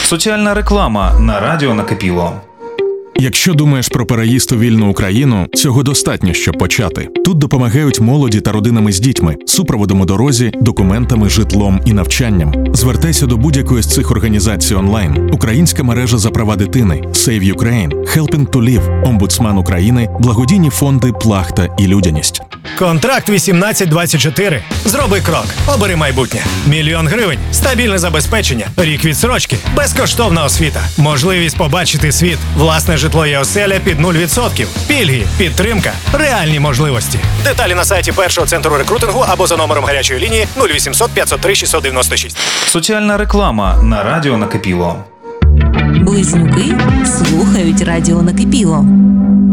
Соціальна реклама на радіо Накипіло. Якщо думаєш про переїзд у вільну Україну, цього достатньо, щоб почати. Тут допомагають молоді та родинами з дітьми, супроводом у дорозі, документами, житлом і навчанням. Звертайся до будь-якої з цих організацій онлайн. Українська мережа за права дитини, Save Ukraine, Helping to Live, Омбудсман України, благодійні фонди «Плахта» і «Людяність». Контракт 1824. Зроби крок. Обери майбутнє. 1 000 000 гривень. Стабільне забезпечення. Рік відстрочки. Безкоштовна освіта. Можливість побачити світ. Власне житло і оселя під 0%. Пільги. Підтримка. Реальні можливості. Деталі на сайті першого центру рекрутингу або за номером гарячої лінії 0800 503 696. Соціальна реклама на радіо Накипіло. Близнюки слухають радіо Накипіло.